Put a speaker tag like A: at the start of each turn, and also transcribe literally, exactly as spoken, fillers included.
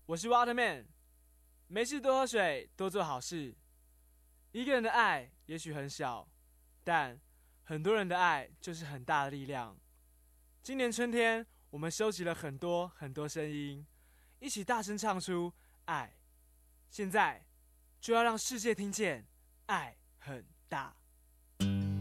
A: 我是 Waterman， 没事多喝水，多做好事。一个人的爱也许很小，但很多人的爱就是很大的力量。今年春天，我们收集了很多很多声音，一起大声唱出爱。现在就要让世界听见，爱很大。